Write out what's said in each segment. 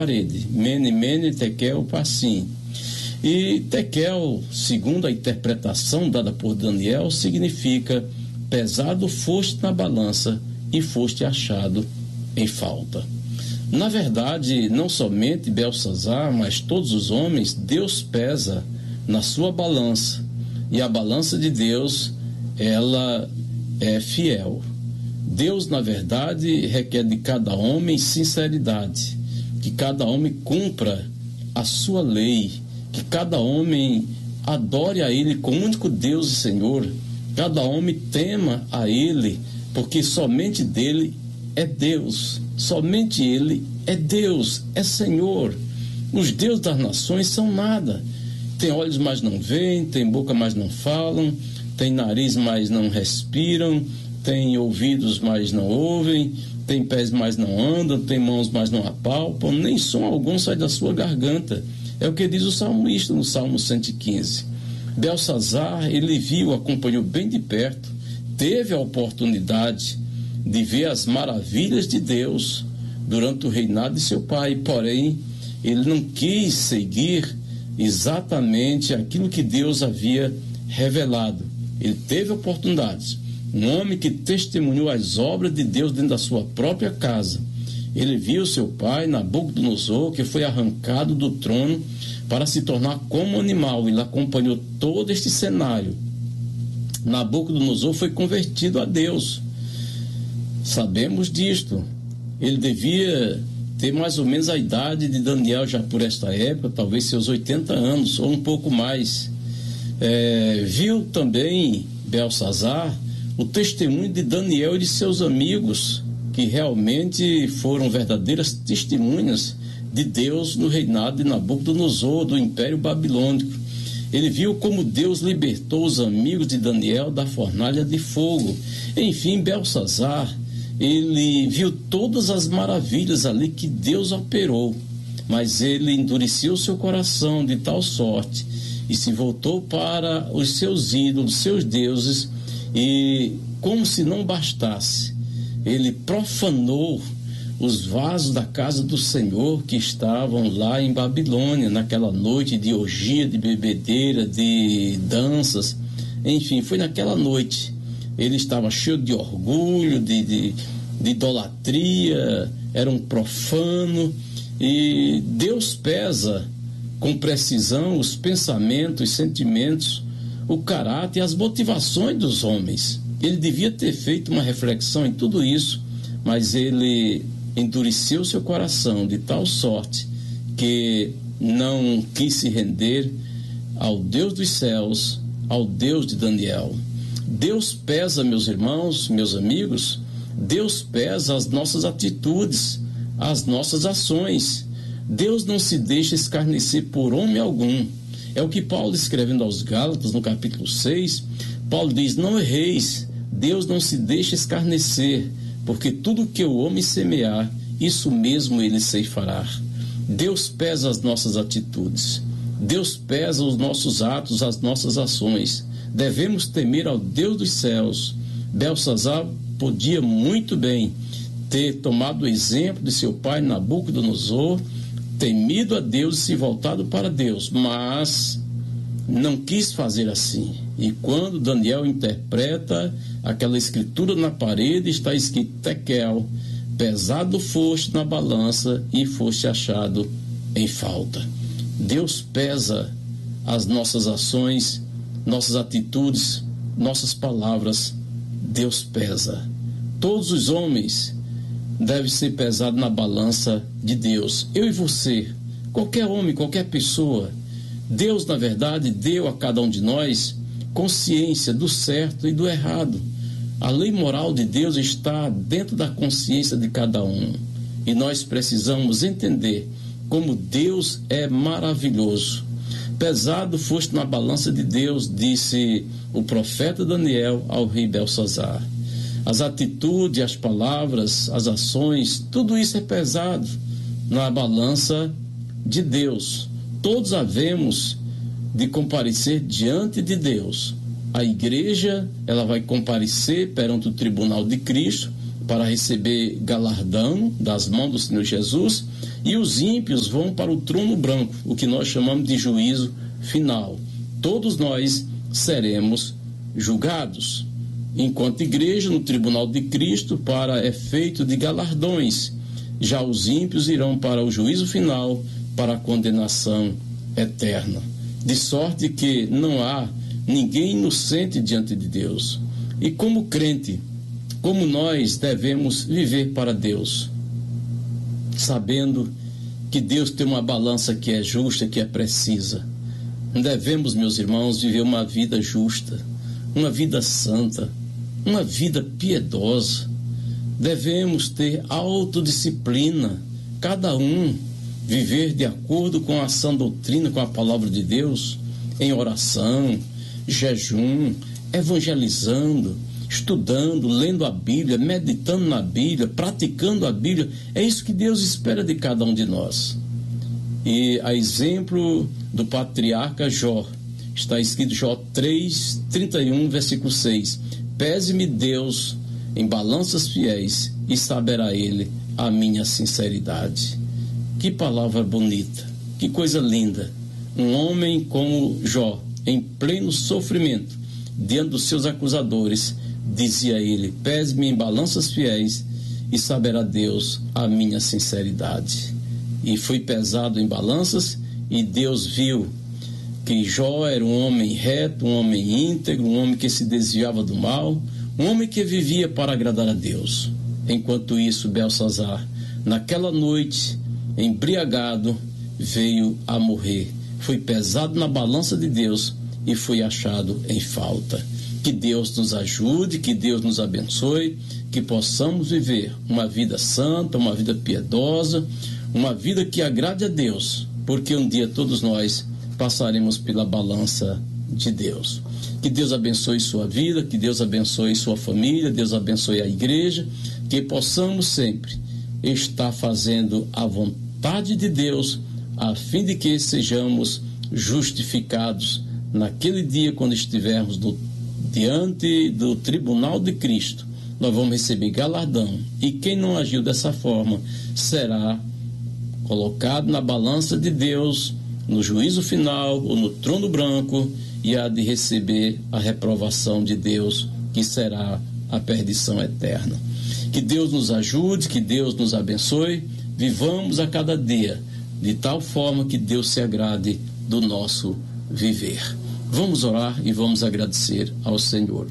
parede. Mene, mene, tekel, parsim. E tekel, segundo a interpretação dada por Daniel, significa: pesado foste na balança e foste achado em falta. Na verdade, não somente Belsazar, mas todos os homens, Deus pesa na sua balança. E a balança de Deus, ela é fiel. Deus, na verdade, requer de cada homem sinceridade, que cada homem cumpra a sua lei, que cada homem adore a Ele como único Deus e Senhor, cada homem tema a Ele, porque somente dele é Deus, somente Ele é Deus, é Senhor. Os deuses das nações são nada. Tem olhos, mas não veem, tem boca, mas não falam, tem nariz, mas não respiram, tem ouvidos, mas não ouvem, tem pés, mas não andam, tem mãos, mas não apalpam, nem som algum sai da sua garganta. É o que diz o salmista no Salmo 115. Belsazar, ele viu, acompanhou bem de perto, teve a oportunidade de ver as maravilhas de Deus durante o reinado de seu pai, porém, ele não quis seguir exatamente aquilo que Deus havia revelado. Ele teve oportunidades. Um homem que testemunhou as obras de Deus dentro da sua própria casa. Ele viu seu pai, Nabucodonosor, que foi arrancado do trono para se tornar como animal. Ele acompanhou todo este cenário. Nabucodonosor foi convertido a Deus. Sabemos disto. Ele devia ter mais ou menos a idade de Daniel já por esta época, talvez seus 80 anos ou um pouco mais. Viu também Belsazar o testemunho de Daniel e de seus amigos, que realmente foram verdadeiras testemunhas de Deus no reinado de Nabucodonosor, do Império Babilônico. Ele viu como Deus libertou os amigos de Daniel da fornalha de fogo. Enfim, Belsazar, ele viu todas as maravilhas ali que Deus operou, mas ele endureceu seu coração de tal sorte e se voltou para os seus ídolos, seus deuses, e como se não bastasse, ele profanou os vasos da casa do Senhor que estavam lá em Babilônia, naquela noite de orgia, de bebedeira, de danças. Enfim, foi naquela noite. Ele estava cheio de orgulho, de idolatria, era um profano. E Deus pesa com precisão os pensamentos, os sentimentos, o caráter e as motivações dos homens. Ele devia ter feito uma reflexão em tudo isso, mas ele endureceu seu coração de tal sorte que não quis se render ao Deus dos céus, ao Deus de Daniel. Deus pesa, meus irmãos, meus amigos, Deus pesa as nossas atitudes, as nossas ações. Deus não se deixa escarnecer por homem algum. É o que Paulo, escrevendo aos Gálatas, no capítulo 6, Paulo diz: não erreis, Deus não se deixa escarnecer, porque tudo que o homem semear, isso mesmo ele ceifará. Deus pesa as nossas atitudes, Deus pesa os nossos atos, as nossas ações. Devemos temer ao Deus dos céus. Belsazar podia muito bem ter tomado o exemplo de seu pai Nabucodonosor, temido a Deus e se voltado para Deus, mas não quis fazer assim. E quando Daniel interpreta aquela escritura na parede, está escrito tekel, pesado foste na balança e foste achado em falta. Deus pesa as nossas ações, nossas atitudes, nossas palavras. Deus pesa. Todos os homens devem ser pesados na balança de Deus. Eu e você, qualquer homem, qualquer pessoa. Deus, na verdade, deu a cada um de nós consciência do certo e do errado. A lei moral de Deus está dentro da consciência de cada um. E nós precisamos entender como Deus é maravilhoso. Pesado foste na balança de Deus, disse o profeta Daniel ao rei Belsazar. As atitudes, as palavras, as ações, tudo isso é pesado na balança de Deus. Todos havemos de comparecer diante de Deus. A igreja, ela vai comparecer perante o tribunal de Cristo para receber galardão das mãos do Senhor Jesus, e os ímpios vão para o trono branco, o que nós chamamos de juízo final. Todos nós seremos julgados, enquanto igreja, no tribunal de Cristo, para efeito de galardões. Já os ímpios irão para o juízo final, para a condenação eterna. De sorte que não há ninguém inocente diante de Deus. E como crente, como nós devemos viver para Deus, sabendo que Deus tem uma balança que é justa, que é precisa. Devemos, meus irmãos, viver uma vida justa, uma vida santa, uma vida piedosa. Devemos ter autodisciplina, cada um viver de acordo com a sã doutrina, com a palavra de Deus, em oração, jejum, evangelizando, estudando, lendo a Bíblia, meditando na Bíblia, praticando a Bíblia. É isso que Deus espera de cada um de nós. E a exemplo do patriarca Jó, está escrito Jó 3:31, versículo 6: pese-me Deus em balanças fiéis e saberá ele a minha sinceridade. Que palavra bonita, que coisa linda. Um homem como Jó, em pleno sofrimento, diante dos seus acusadores, dizia ele: pese-me em balanças fiéis e saberá Deus a minha sinceridade. E foi pesado em balanças, e Deus viu que Jó era um homem reto, um homem íntegro, um homem que se desviava do mal, um homem que vivia para agradar a Deus. Enquanto isso, Belsazar, naquela noite, embriagado, veio a morrer. Foi pesado na balança de Deus e foi achado em falta. Que Deus nos ajude, que Deus nos abençoe, que possamos viver uma vida santa, uma vida piedosa, uma vida que agrade a Deus, porque um dia todos nós passaremos pela balança de Deus. Que Deus abençoe sua vida, que Deus abençoe sua família, Deus abençoe a igreja, que possamos sempre estar fazendo a vontade de Deus, a fim de que sejamos justificados naquele dia, quando estivermos diante do tribunal de Cristo. Nós vamos receber galardão, e quem não agiu dessa forma será colocado na balança de Deus, no juízo final ou no trono branco, e há de receber a reprovação de Deus, que será a perdição eterna. Que Deus nos ajude, que Deus nos abençoe, vivamos a cada dia de tal forma que Deus se agrade do nosso viver. Vamos orar e vamos agradecer ao Senhor.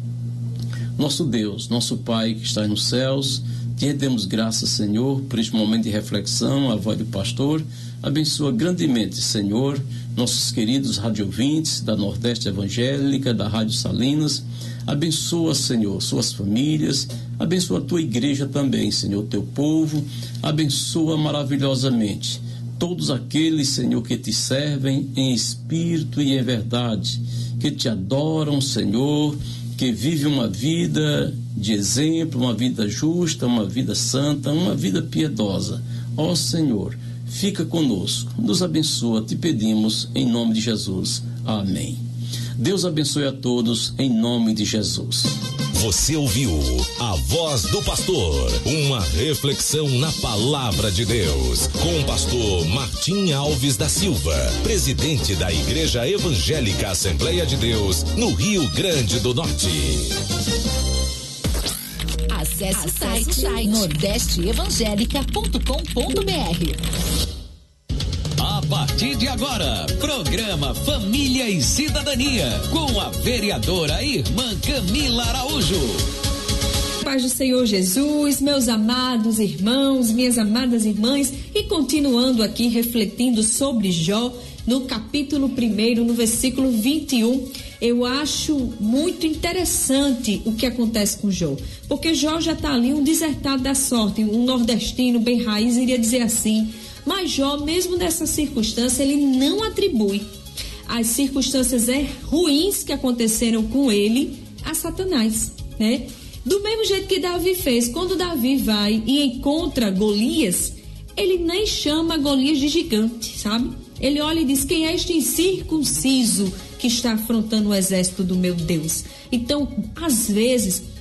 Nosso Deus, nosso Pai que está nos céus, te rendemos graças, Senhor, por este momento de reflexão, a voz do pastor. Abençoa grandemente, Senhor, nossos queridos radiovintes da Nordeste Evangélica, da Rádio Salinas. Abençoa, Senhor, suas famílias. Abençoa a tua igreja também, Senhor, teu povo. Abençoa maravilhosamente todos aqueles, Senhor, que te servem em espírito e em verdade, que te adoram, Senhor, que vivem uma vida de exemplo, uma vida justa, uma vida santa, uma vida piedosa. Ó Senhor, fica conosco, nos abençoa, te pedimos em nome de Jesus. Amém. Deus abençoe a todos em nome de Jesus. Você ouviu a voz do pastor, uma reflexão na palavra de Deus, com o pastor Martim Alves da Silva, presidente da Igreja Evangélica Assembleia de Deus, no Rio Grande do Norte. Acesse o site nordesteevangelica.com.br. A partir de agora, programa Família e Cidadania, com a vereadora irmã Camila Araújo. Paz do Senhor Jesus, meus amados irmãos, minhas amadas irmãs, e continuando aqui refletindo sobre Jó, no capítulo 1, no versículo 21, eu acho muito interessante o que acontece com Jó, porque Jó já está ali, um desertado da sorte, um nordestino bem raiz, iria dizer assim. Mas Jó, mesmo nessa circunstância, ele não atribui as circunstâncias ruins que aconteceram com ele a Satanás, né? Do mesmo jeito que Davi fez, quando Davi vai e encontra Golias, ele nem chama Golias de gigante, sabe? Ele olha e diz: quem é este incircunciso que está afrontando o exército do meu Deus? Então, às vezes,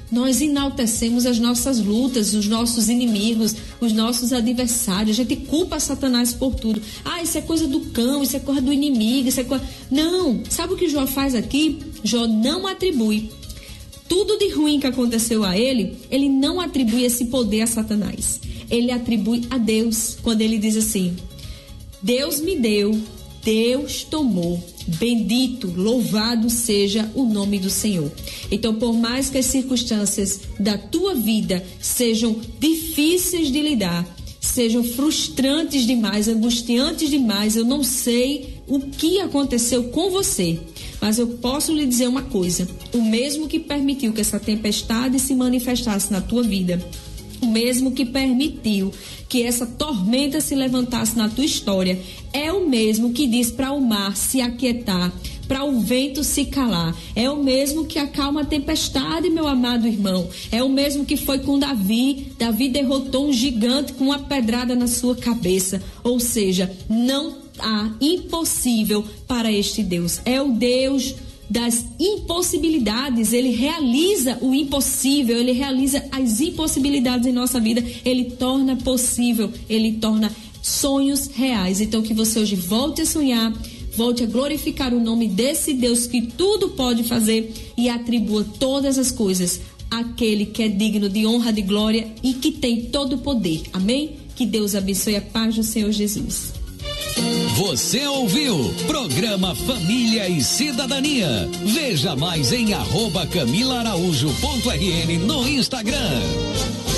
nós enaltecemos as nossas lutas, os nossos inimigos, os nossos adversários. A gente culpa Satanás por tudo. Isso é coisa do cão, isso é coisa do inimigo, isso é coisa... Não! Sabe o que Jó faz aqui? Jó não atribui tudo de ruim que aconteceu a ele não atribui esse poder a Satanás. Ele atribui a Deus, quando ele diz assim: Deus me deu, Deus tomou, bendito, louvado seja o nome do Senhor. Então, por mais que as circunstâncias da tua vida sejam difíceis de lidar, sejam frustrantes demais, angustiantes demais, eu não sei o que aconteceu com você, mas eu posso lhe dizer uma coisa: o mesmo que permitiu que essa tempestade se manifestasse na tua vida, o mesmo que permitiu que essa tormenta se levantasse na tua história, é o mesmo que diz para o mar se aquietar, para o vento se calar. É o mesmo que acalma a tempestade, meu amado irmão. É o mesmo que foi com Davi. Davi derrotou um gigante com uma pedrada na sua cabeça. Ou seja, não há impossível para este Deus. É o Deus das impossibilidades. Ele realiza o impossível, ele realiza as impossibilidades em nossa vida, ele torna possível, ele torna sonhos reais. Então que você hoje volte a sonhar, volte a glorificar o nome desse Deus que tudo pode fazer e atribua todas as coisas àquele que é digno de honra, de glória e que tem todo o poder. Amém? Que Deus abençoe. A paz do Senhor Jesus. Você ouviu Programa Família e Cidadania. Veja mais em @CamilaAraújo.rn no Instagram.